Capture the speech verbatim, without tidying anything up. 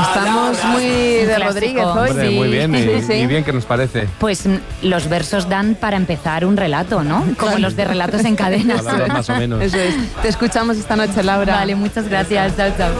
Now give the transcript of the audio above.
Estamos muy de Rodríguez hoy. Hombre, Sí. muy bien, y, Sí, sí. y bien que nos parece. Pues mm, los versos dan para empezar un relato, ¿no? Como los de relatos en cadena. Palabras más o menos. Eso es. Te escuchamos esta noche, Laura. Vale, muchas gracias. Chao, chao.